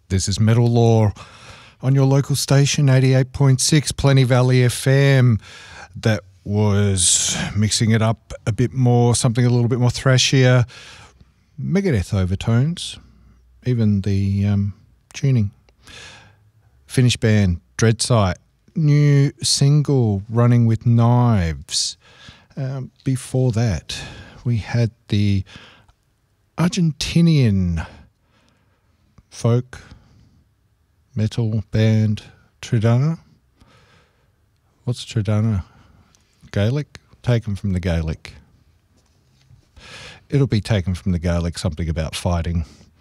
This is Metal Law on your local station, 88.6 Plenty Valley FM. That was mixing it up a bit more, something a little bit more thrashier. Megadeth overtones, even the tuning. Finnish band, Dreadsight. New single, Running with Knives. Before that, we had the Argentinian folk metal band Tridana. What's Tridana? Gaelic? Taken from the Gaelic. It'll be taken from the Gaelic, something about fighting.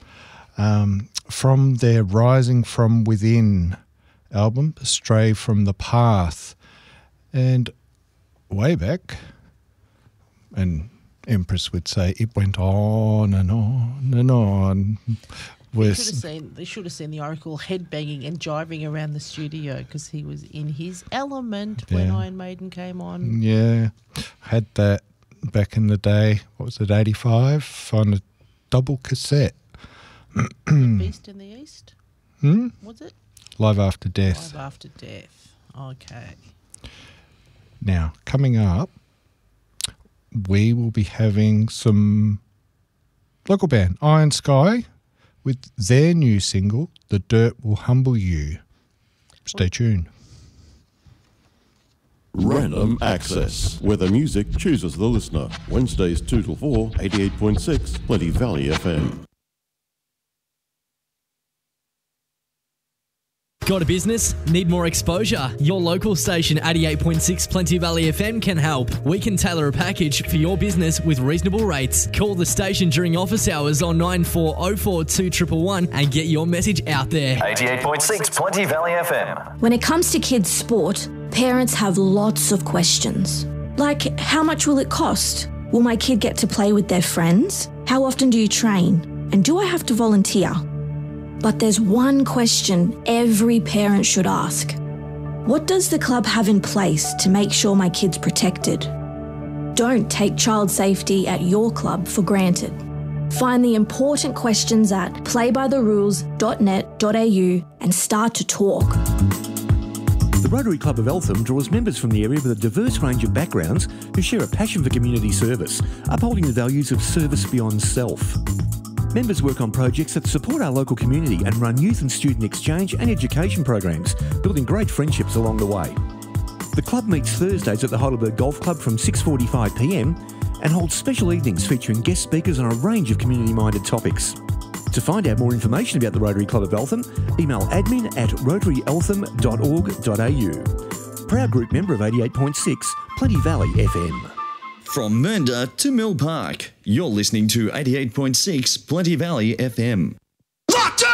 From their Rising From Within album, Stray from the Path. And way back, and Empress would say, it went on and on and on. They should have seen the Oracle headbanging and jiving around the studio because he was in his element when Iron Maiden came on. Yeah, had that back in the day. What was it, 85? On a double cassette. Beast in the East? Was it? Live After Death. Live After Death. Okay. Now, coming up, we will be having some local band, Iron Sky, with their new single, The Dirt Will Humble You. Stay tuned. Random Access, where the music chooses the listener. Wednesdays 2 till 4, 88.6 Plenty Valley FM. Got a business? Need more exposure? Your local station 88.6 Plenty Valley FM can help. We can tailor a package for your business with reasonable rates. Call the station during office hours on 9404 2111 and get your message out there. 88.6 Plenty Valley FM. When it comes to kids' sport, parents have lots of questions. Like, how much will it cost? Will my kid get to play with their friends? How often do you train? And do I have to volunteer? But there's one question every parent should ask. What does the club have in place to make sure my kid's protected? Don't take child safety at your club for granted. Find the important questions at playbytherules.net.au and start to talk. The Rotary Club of Eltham draws members from the area with a diverse range of backgrounds who share a passion for community service, upholding the values of service beyond self. Members work on projects that support our local community and run youth and student exchange and education programs, building great friendships along the way. The club meets Thursdays at the Heidelberg Golf Club from 6:45pm and holds special evenings featuring guest speakers on a range of community-minded topics. To find out more information about the Rotary Club of Eltham, email admin@rotaryeltham.org.au. Proud group member of 88.6 Plenty Valley FM. From Mernda to Mill Park, you're listening to 88.6 Plenty Valley FM.